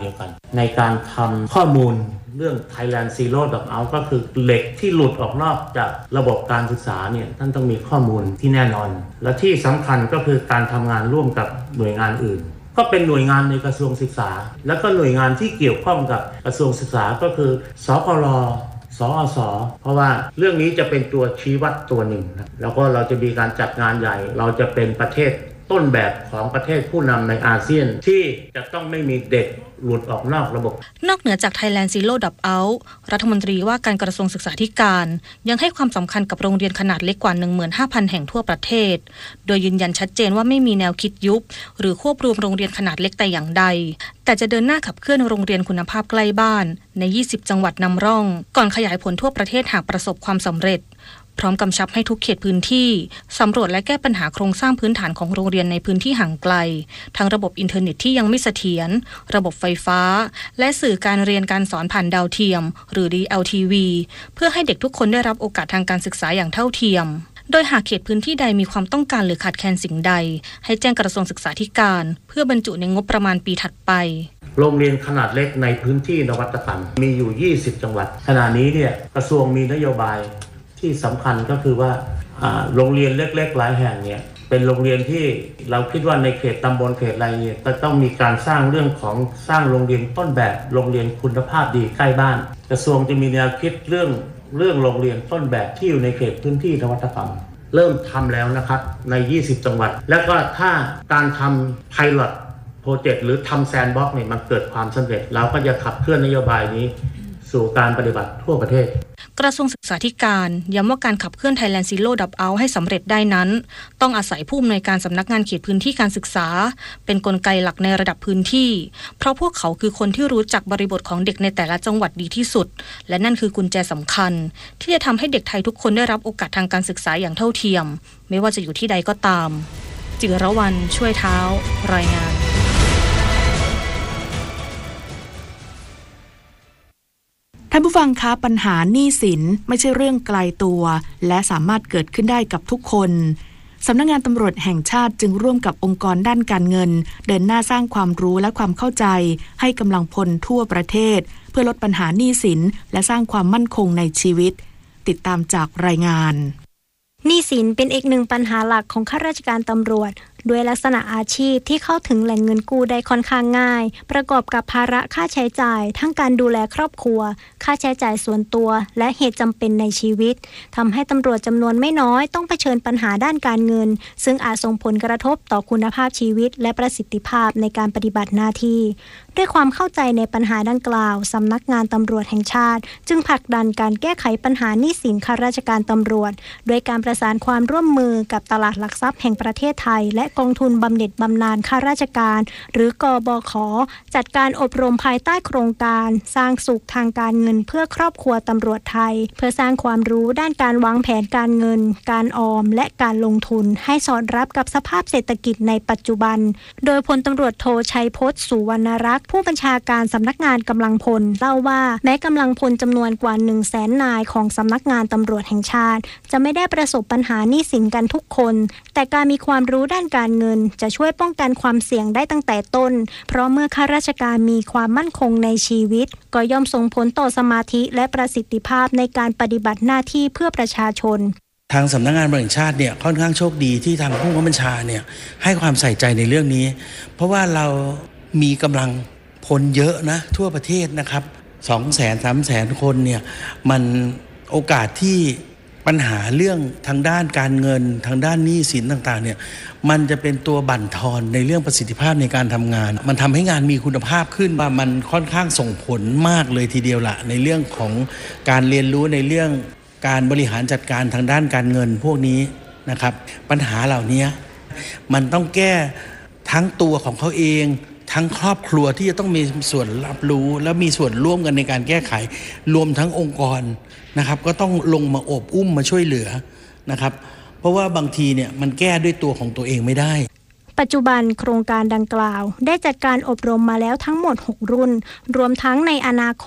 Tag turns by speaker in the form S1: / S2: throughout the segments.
S1: ยวกันในการทำข้อมูลเรื่อง Thailand Zero Dropout ก็คือเหล็กที่หลุดออกนอกจากระบบการศึกษาเนี่ยท่านต้องมีข้อมูลที่แน่นอนและที่สำคัญก็คือการทำงานร่วมกับหน่วยงานอื่นก็เป็นหน่วยงานในกระทรวงศึกษาแล้วก็หน่วยงานที่เกี่ยวข้องกับกระทรวงศึกษาก็คือสกล.สอส.เพราะว่าเรื่องนี้จะเป็นตัวชี้วัดตัวหนึ่งนะแล้วก็เราจะมีการจัดงานใหญ่เราจะเป็นประเทศต้นแบบของประเทศผู้นำในอาเซียนที่จะต้องไม่มีเด็กหลุดออกนอกระบบ
S2: นอกเหนือจาก Thailand Zero Dropout รัฐมนตรีว่าการกระทรวงศึกษาธิการยังให้ความสำคัญกับโรงเรียนขนาดเล็กกว่า 15,000 แห่งทั่วประเทศโดยยืนยันชัดเจนว่าไม่มีแนวคิดยุบหรือควบรวมโรงเรียนขนาดเล็กแต่อย่างใดแต่จะเดินหน้าขับเคลื่อนโรงเรียนคุณภาพใกล้บ้านใน20จังหวัดนำร่องก่อนขยายผลทั่วประเทศหากประสบความสำเร็จพร้อมกำชับให้ทุกเขตพื้นที่สำรวจและแก้ปัญหาโครงสร้างพื้นฐานของโรงเรียนในพื้นที่ห่างไกลทั้งระบบอินเทอร์เน็ตที่ยังไม่เสถียรระบบไฟฟ้าและสื่อการเรียนการสอนผ่านดาวเทียมหรือ DLTV เพื่อให้เด็กทุกคนได้รับโอกาสทางการศึกษาอย่างเท่าเทียมโดยหากเขตพื้นที่ใดมีความต้องการหรือขาดแคลนสิ่งใดให้แจ้งกระทรวงศึกษาธิการเพื่อบรรจุในงบประมาณปีถัดไป
S1: โรงเรียนขนาดเล็กในพื้นที่นวัตกรรมมีอยู่20จังหวัดขณะนี้เนี่ยกระทรวงมีนโยบายที่สำคัญก็คือว่าโรงเรียนเล็กๆหลายแห่งเนี่ยเป็นโรงเรียนที่เราคิดว่าในเขตตำบลเขตอะไรเนี่ยจะต้องมีการสร้างเรื่องของสร้างโรงเรียนต้นแบบโรงเรียนคุณภาพดีใกล้บ้านกระทรวงจะมีแนวคิดเรื่องโรงเรียนต้นแบบที่อยู่ในเขตพื้นที่นวัตกรรมเริ่มทำแล้วนะครับใน20จังหวัดแล้วก็ถ้าการทำ Pilot Project หรือทำแซนด์บ็อกซ์เนี่ยมันเกิดความสำเร็จเราก็จะขับเคลื่อนนโยบายนี้สู่การปฏิบัติทั่วประเทศ
S2: กระทรวงศึกษาธิการย้ำว่าการขับเคลื่อน Thailand Zero Dropout ให้สำเร็จได้นั้นต้องอาศัยผู้อำนวยการสำนักงานเขตพื้นที่การศึกษาเป็นกลไกหลักในระดับพื้นที่เพราะพวกเขาคือคนที่รู้จักบริบทของเด็กในแต่ละจังหวัดดีที่สุดและนั่นคือกุญแจสำคัญที่จะทำให้เด็กไทยทุกคนได้รับโอกาสทางการศึกษาอย่างเท่าเทียมไม่ว่าจะอยู่ที่ใดก็ตามจิรวรรณช่วยเท้ารายงาน
S3: ท่านผู้ฟังคะปัญหาหนี้สินไม่ใช่เรื่องไกลตัวและสามารถเกิดขึ้นได้กับทุกคนสำนักงานตำรวจแห่งชาติจึงร่วมกับองค์กรด้านการเงินเดินหน้าสร้างความรู้และความเข้าใจให้กำลังพลทั่วประเทศเพื่อลดปัญหาหนี้สินและสร้างความมั่นคงในชีวิตติดตามจากรายงาน
S4: หนี้สินเป็นอีกหนึ่งปัญหาหลักของข้าราชการตำรวจด้วยลักษณะอาชีพที่เข้าถึงแหล่งเงินกู้ได้ค่อนข้างง่ายประกอบกับภาระค่าใช้จ่ายทั้งการดูแลครอบครัวค่าใช้จ่ายส่วนตัวและเหตุจำเป็นในชีวิตทำให้ตำรวจจำนวนไม่น้อยต้องเผชิญปัญหาด้านการเงินซึ่งอาจส่งผลกระทบต่อคุณภาพชีวิตและประสิทธิภาพในการปฏิบัติหน้าที่ด้วยความเข้าใจในปัญหาดังกล่าวสำนักงานตำรวจแห่งชาติจึงผลักดันการแก้ไขปัญหาหนี้สินข้าราชการตำรวจโดยการประสานความร่วมมือกับตลาดหลักทรัพย์แห่งประเทศไทยและกองทุนบำเหน็จบำนาญข้าราชการหรือกบข.จัดการอบรมภายใต้โครงการสร้างสุขทางการเงินเพื่อครอบครัวตำรวจไทยเพื่อสร้างความรู้ด้านการวางแผนการเงินการออมและการลงทุนให้สอดรับกับสภาพเศรษฐกิจในปัจจุบันโดยพลตำรวจโทชัยพจน์ สุวรรณรักษ์ผู้บัญชาการสำนักงานกำลังพลเล่าว่าแม้กำลังพลจำนวนกว่า 100,000 นายของสำนักงานตำรวจแห่งชาติจะไม่ได้ประสบปัญหาหนี้สินกันทุกคนแต่การมีความรู้ด้านการเงินจะช่วยป้องกันความเสี่ยงได้ตั้งแต่ต้นเพราะเมื่อข้าราชการมีความมั่นคงในชีวิตก็ย่อมส่งผลต่อสมาธิและประสิทธิภาพในการปฏิบัติหน้าที่เพื่อประชาชน
S5: ทางสำนักงานตำรวจแห่งชาติเนี่ยค่อนข้างโชคดีที่ทางผู้บัญชาเนี่ยให้ความใส่ใจในเรื่องนี้เพราะว่าเรามีกำลังพลเยอะนะทั่วประเทศนะครับ 200,000-300,000 คนเนี่ยมันโอกาสที่ปัญหาเรื่องทางด้านการเงินทางด้านหนี้สินต่างๆเนี่ยมันจะเป็นตัวบั่นทอนในเรื่องประสิทธิภาพในการทำงานมันทำให้งานมีคุณภาพขึ้นว่ามันค่อนข้างส่งผลมากเลยทีเดียวละในเรื่องของการเรียนรู้ในเรื่องการบริหารจัดการทางด้านการเงินพวกนี้นะครับปัญหาเหล่านี้มันต้องแก้ทั้งตัวของเขาเองทั้งครอบครัวที่จะต้องมีส่วนรับรู้และมีส่วนร่วมกันในการแก้ไขรวมทั้งองค์กรนะครับก็ต้องลงมาโอบอุ้มมาช่วยเหลือนะครับเพราะว่าบางทีเนี่ยมันแก้ด้วยตัวของตัวเองไม่ได้
S4: ปัจจุบันโครงการดังกล่าวได้จัดการอบรมมาแล้วทั้งหมด6รุ่นรวมทั้งในอนาคต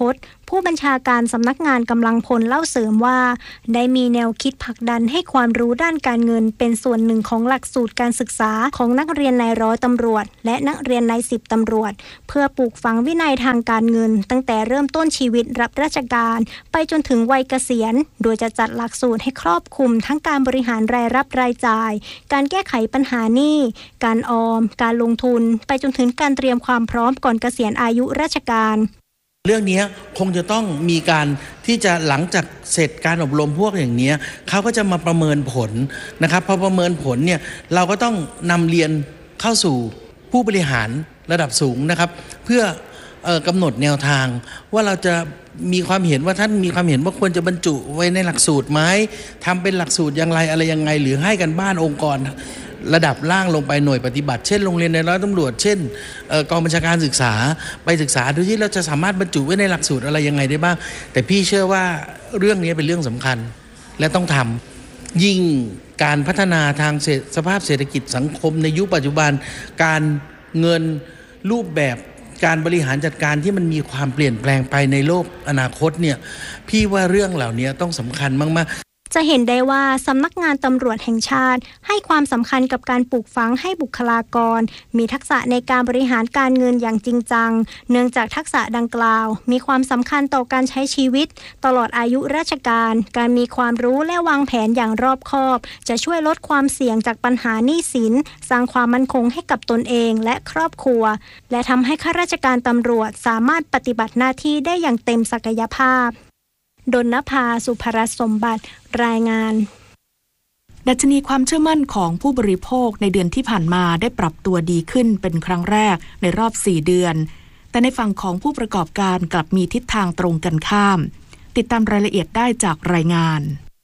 S4: ผู้บัญชาการสำนักงานกำลังพลเล่าเสริมว่าได้มีแนวคิดผลักดันให้ความรู้ด้านการเงินเป็นส่วนหนึ่งของหลักสูตรการศึกษาของนักเรียนนายร้อยตำรวจและนักเรียนนายสิบตำรวจเพื่อปลูกฝังวินัยทางการเงินตั้งแต่เริ่มต้นชีวิตรับราชการไปจนถึงวัยเกษียณโดยจะจัดหลักสูตรให้ครอบคลุมทั้งการบริหารรายรับรายจ่ายการแก้ไขปัญหาหนี้การออมการลงทุนไปจนถึงการเตรียมความพร้อมก่อนเกษียณอายุราชการ
S5: เรื่องนี้คงจะต้องมีการที่จะหลังจากเสร็จการอบรมพวกอย่างนี้เขาก็จะมาประเมินผลนะครับพอประเมินผลเนี่ยเราก็ต้องนำเรียนเข้าสู่ผู้บริหารระดับสูงนะครับเพื่อกำหนดแนวทางว่าเราจะมีความเห็นว่าท่านมีความเห็นว่าควรจะบรรจุไว้ในหลักสูตรไหมทำเป็นหลักสูตรอย่างไรอะไรยังไงหรือให้กันบ้านองค์กรระดับล่างลงไปหน่วยปฏิบัติเช่นโรงเรียนในร้อยตำรวจเช่นกองบัญชาการศึกษาไปศึกษาดูที่เราจะสามารถบรรจุไว้ในหลักสูตรอะไรยังไงได้บ้างแต่พี่เชื่อว่าเรื่องนี้เป็นเรื่องสำคัญและต้องทำยิ่งการพัฒนาทางสภาพเศรษฐกิจสังคมในยุคปัจจุบันการเงินรูปแบบการบริหารจัดการที่มันมีความเปลี่ยนแปลงไปในโลกอนาคตเนี่ยพี่ว่าเรื่องเหล่านี้ต้องสำคัญมากๆ
S4: จะเห็นได้ว่าสำนักงานตำรวจแห่งชาติให้ความสำคัญกับการปลูกฝังให้บุคลากรมีทักษะในการบริหารการเงินอย่างจริงจังเนื่องจากทักษะดังกล่าวมีความสำคัญต่อการใช้ชีวิตตลอดอายุราชการการมีความรู้และวางแผนอย่างรอบคอบจะช่วยลดความเสี่ยงจากปัญหาหนี้สินสร้างความมั่นคงให้กับตนเองและครอบครัวและทำให้ข้าราชการตำรวจสามารถปฏิบัติหน้าที่ได้อย่างเต็มศักยภาพดลนภา สุภรัตน์สมบัติรายงาน
S3: ดัชนีความเชื่อมั่นของผู้บริโภคในเดือนที่ผ่านมาได้ปรับตัวดีขึ้นเป็นครั้งแรกในรอบ4 เดือนแต่ในฝั่งของผู้ประกอบการกลับมีทิศทางตรงกันข้ามติดตามรายละเอียดได้จากรายงาน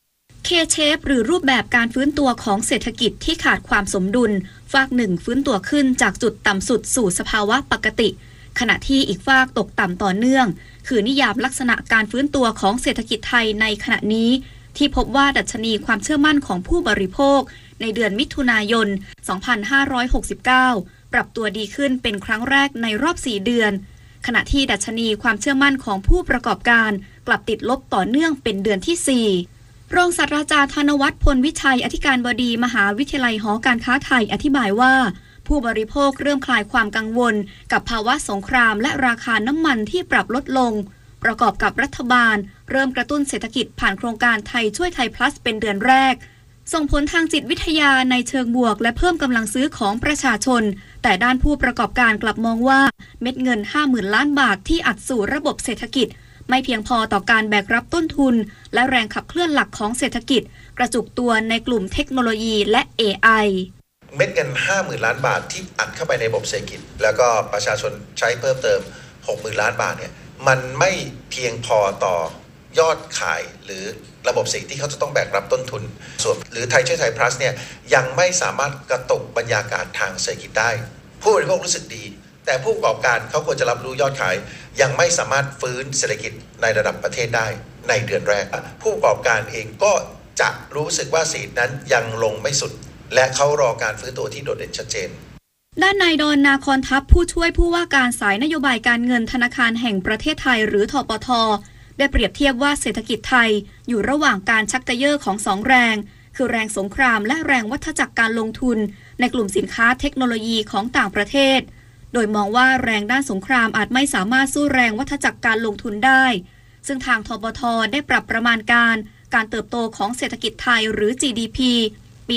S6: K-shape หรือรูปแบบการฟื้นตัวของเศรษฐกิจที่ขาดความสมดุลฝากหนึ่งฟื้นตัวขึ้นจากจุดต่ำสุดสู่สภาวะปกติขณะที่อีกฝากตกต่ำต่อเนื่องคือนิยามลักษณะการฟื้นตัวของเศรษฐกิจไทยในขณะนี้ที่พบว่าดัชนีความเชื่อมั่นของผู้บริโภคในเดือนมิถุนายน 2569 ปรับตัวดีขึ้นเป็นครั้งแรกในรอบ 4 เดือนขณะที่ดัชนีความเชื่อมั่นของผู้ประกอบการกลับติดลบต่อเนื่องเป็นเดือนที่ 4 รองศาสตราจารย์ธนวัฒน์พลวิชัยอธิการบดีมหาวิทยาลัยหอการค้าไทยอธิบายว่าผู้บริโภคเริ่มคลายความกังวลกับภาวะสงครามและราคาน้ำมันที่ปรับลดลงประกอบกับรัฐบาลเริ่มกระตุ้นเศรษฐกิจผ่านโครงการไทยช่วยไทย plus เป็นเดือนแรกส่งผลทางจิตวิทยาในเชิงบวกและเพิ่มกำลังซื้อของประชาชนแต่ด้านผู้ประกอบการกลับมองว่าเม็ดเงิน 50,000 ล้านบาทที่อัดสู่ระบบเศรษฐกิจไม่เพียงพอต่อการแบกรับต้นทุนและแรงขับเคลื่อนหลักของเศรษฐกิจกระจุกตัวในกลุ่มเทคโนโลยีและ AI
S7: เม็ดเงิน 50,000 ล้านบาทที่อัดเข้าไปในระบบเศรษฐกิจแล้วก็ประชาชนใช้เพิ่มเติม 60,000 ล้านบาทเนี่ยมันไม่เพียงพอต่อยอดขายหรือระบบเศรษฐกิจที่เขาจะต้องแบกรับต้นทุนส่วนหรือไทยช่วยไทย plus เนี่ยยังไม่สามารถกระตุกบรรยากาศทางเศรษฐกิจได้ผู้บริโภครู้สึกดีแต่ผู้ประกอบการเขาควรจะรับรู้ยอดขายยังไม่สามารถฟื้นเศรษฐกิจในระดับประเทศได้ในเดือนแรกผู้ประกอบการเองก็จะรู้สึกว่าเศรษฐกิจนั้นยังลงไม่สุดและเขารอการฟื้นตัวที่โดดเด่นชัดเจน
S6: ด้านนายดอนนาคอนทัพผู้ช่วยผู้ว่าการสายนโยบายการเงินธนาคารแห่งประเทศไทยหรือธปท.ได้เปรียบเทียบว่าเศรษฐกิจไทยอยู่ระหว่างการชักกระเยาะของ2 แรงคือแรงสงครามและแรงวัฏจักรการลงทุนในกลุ่มสินค้าเทคโนโลยีของต่างประเทศโดยมองว่าแรงด้านสงครามอาจไม่สามารถสู้แรงวัฏจักรการลงทุนได้ซึ่งทางธปท.ได้ปรับประมาณการเติบโตของเศรษฐกิจไทยหรือ GDP ปี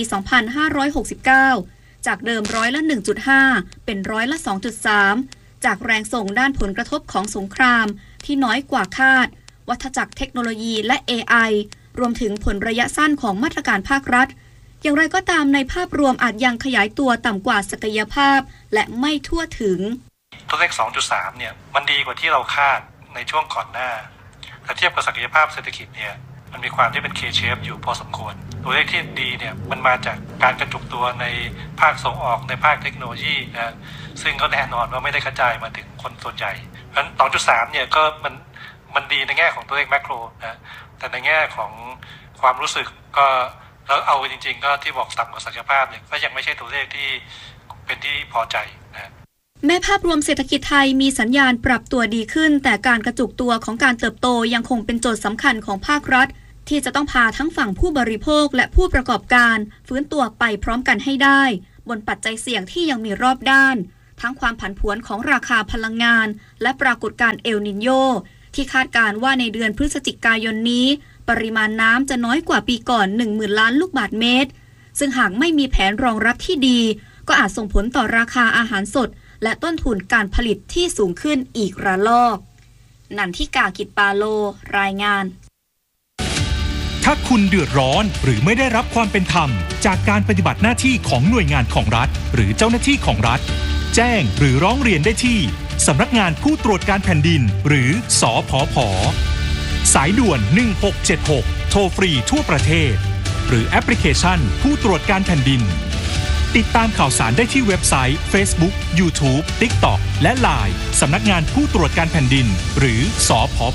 S6: 2569 จากเดิม1.5%เป็น2.3%จากแรงส่งด้านผลกระทบของสงครามที่น้อยกว่าคาดวัฏจักรเทคโนโลยีและ AI รวมถึงผลระยะสั้นของมาตรการภาครัฐอย่างไรก็ตามในภาพรวมอาจยังขยายตัวต่ำกว่าศักยภาพและไม่ทั่วถึง
S8: ตัวเลข 2.3 เนี่ยมันดีกว่าที่เราคาดในช่วงก่อนหน้าแต่เทียบกับศักยภาพเศรษฐกิจเนี่ยมันมีความที่เป็น K-shape อยู่พอสมควรตัวเลขที่ดีเนี่ยมันมาจากการกระจุกตัวในภาคส่งออกในภาคเทคโนโลยีนะซึ่งก็แน่นอนว่าไม่ได้กระจายมาถึงคนส่วนใหญ่เพราะฉะนั้น 2.3 เนี่ยก็มันดีในแง่ของตัวเลขแมคโครนะแต่ในแง่ของความรู้สึกก็แล้วเอาจริงๆก็ที่บอกต่ำกว่าศักยภาพเนี่ยก็ยังไม่ใช่ตัวเลขที่เป็นที่พอใจนะ
S6: แม้ภาพรวมเศรษฐกิจไทยมีสัญญาณปรับตัวดีขึ้นแต่การกระจุกตัวของการเติบโตยังคงเป็นโจทย์สำคัญของภาครัฐที่จะต้องพาทั้งฝั่งผู้บริโภคและผู้ประกอบการฟื้นตัวไปพร้อมกันให้ได้บนปัจจัยเสี่ยงที่ยังมีรอบด้านทั้งความผันผวนของราคาพลังงานและปรากฏการณ์เอลนิโญที่คาดการณ์ว่าในเดือนพฤศจิกายนนี้ปริมาณน้ำจะน้อยกว่าปีก่อน 10,000 ล้านลูกบาศก์เมตรซึ่งหากไม่มีแผนรองรับที่ดีก็อาจส่งผลต่อราคาอาหารสดและต้นทุนการผลิตที่สูงขึ้นอีกระลอกนันทิกา กิจปาโลรายงาน
S9: ถ้าคุณเดือดร้อนหรือไม่ได้รับความเป็นธรรมจากการปฏิบัติหน้าที่ของหน่วยงานของรัฐหรือเจ้าหน้าที่ของรัฐแจ้งหรือร้องเรียนได้ที่สำนักงานผู้ตรวจการแผ่นดินหรือสผผ.สายด่วน1676โทรฟรีทั่วประเทศหรือแอปพลิเคชันผู้ตรวจการแผ่นดินติดตามข่าวสารได้ที่เว็บไซต์ Facebook YouTube TikTok และ LINE สำนักงานผู้ตรวจการแผ่นดินหรือสผผ.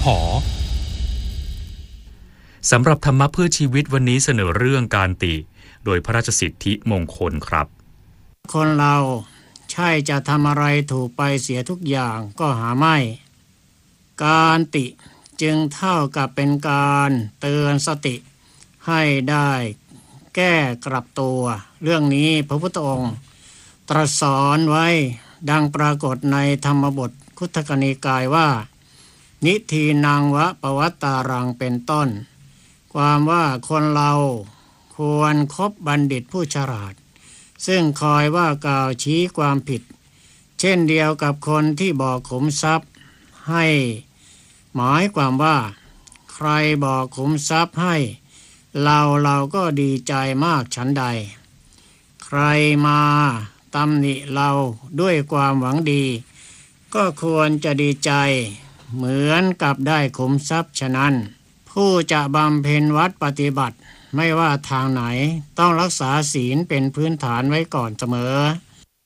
S10: สำหรับธรรมะเพื่อชีวิตวันนี้เสนอเรื่องการติโดยพระราชสิทธิมงคลครับ
S11: คนเราใช่จะทำอะไรถูกไปเสียทุกอย่างก็หาไม่การติจึงเท่ากับเป็นการเตือนสติให้ได้แก้กลับตัวเรื่องนี้พระพุทธองค์ตรัสสอนไว้ดังปรากฏในธรรมบทคุตกนิกายว่านิทีนังวะปวัตตารังเป็นต้นความว่าคนเราควรคบบัณฑิตผู้ฉลาดซึ่งคอยว่ากล่าวชี้ความผิดเช่นเดียวกับคนที่บอกขุมทรัพย์ให้หมายความว่าใครบอกขุมทรัพย์ให้เราก็ดีใจมากฉันใดใครมาตำหนิเราด้วยความหวังดีก็ควรจะดีใจเหมือนกับได้ขุมทรัพย์ฉะนั้นผู้จะบำเพ็ญวัดปฏิบัติไม่ว่าทางไหนต้องรักษาศีลเป็นพื้นฐานไว้ก่อนเสมอ